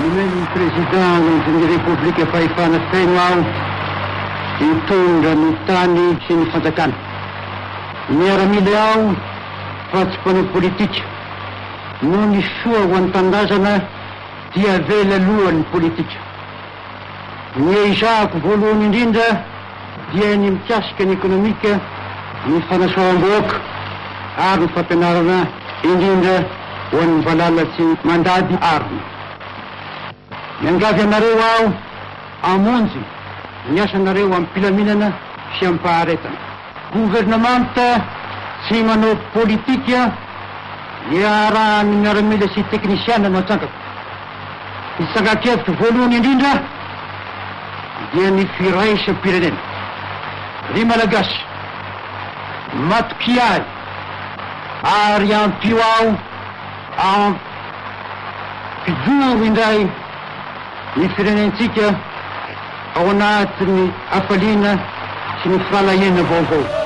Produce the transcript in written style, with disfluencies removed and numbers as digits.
Nomeny président ny république fahefana feno aho mitondra ny tany sy ny fanjakana. Miaramila aho fa tsy mpanao politika. No ny soa ho an'ny tandazana dia avela aloha ny politika. Ny ezahako voalohany indrindra dia ny mikasika ny ekonomika, ny fanasoam-bahoaka ary ny fampianarana indrindra ho an'ny valalatsy mandady arina. Miangavy anareo aho amonjy ny asanareo amin'ny mpilaminana sy amin'ny faharetana. Gouvernemanta tsy manao politika dia raha ny miaramila sy teknisiana no atsangako. Ny tsangakevitry voalohany indrindra dia ny firaisam-pirenena. Ry Malagasy, matoky ahy ary ampio aho ampijoro indray ny firenentsika ao anatin'ny hafaliana sy ny fahalahena vaovao.